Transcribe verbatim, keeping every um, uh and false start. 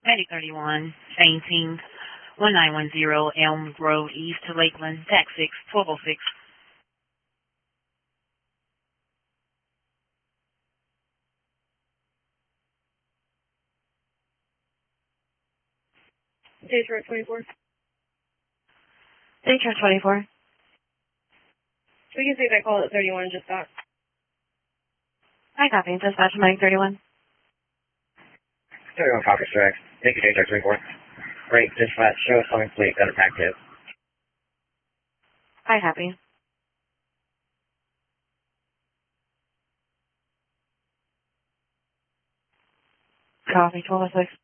Medic thirty-one, fainting, one nine one zero Elm Grove East to Lakeland, T A C six, twelve oh six. Daystar twenty-four. Daystar twenty-four. We can take that call at thirty-one and just stop. I copy. Dispatch Medic thirty-one. thirty-one Fokker Strike. Thank you, Daystar twenty-four. Break, dispatch, show coming fleet, got attack tip. I copy. Copy, twelve oh six.